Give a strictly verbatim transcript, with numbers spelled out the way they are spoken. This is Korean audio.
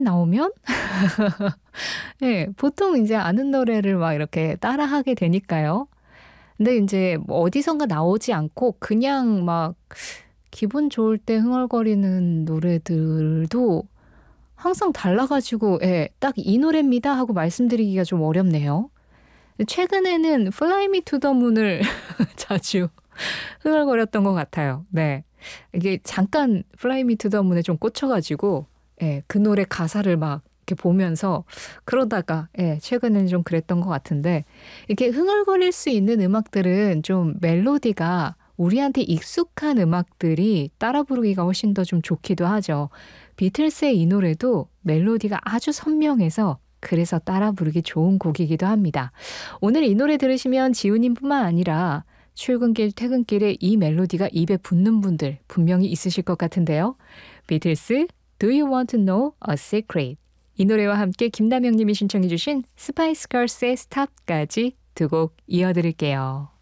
나오면 예 보통 인제 아는 노래를 막 이렇게 따라하게 되니까요. 근데 인제 뭐 어디선가 나오지 않고 그냥 막 기분 좋을 때 흥얼거리는 노래들도 항상 달라 가지고 예 "딱 이 노래입니다." 하고 말씀드리기가 좀 어렵네요. 최근에는 Fly Me to the Moon을 자주 흥얼거렸던 것 같아요. 네. 이게 잠깐 Fly Me to the Moon에 좀 꽂혀 가지고 예 그 노래 가사를 막 이렇게 보면서 그러다가 예 최근에는 좀 그랬던 것 같은데 이렇게 흥얼거릴 수 있는 음악들은 좀 멜로디가 우리한테 익숙한 음악들이 따라 부르기가 훨씬 더 좀 좋기도 하죠. 비틀스의 이 노래도 멜로디가 아주 선명해서 그래서 따라 부르기 좋은 곡이기도 합니다. 오늘 이 노래 들으시면 지훈님뿐만 아니라 출근길, 퇴근길에 이 멜로디가 입에 붙는 분들 분명히 있으실 것 같은데요. 비틀스 Do You Want to Know a Secret? 이 노래와 함께 김남영 님이 신청해 주신 스파이스 걸스의 스탑까지 두 곡 이어드릴게요.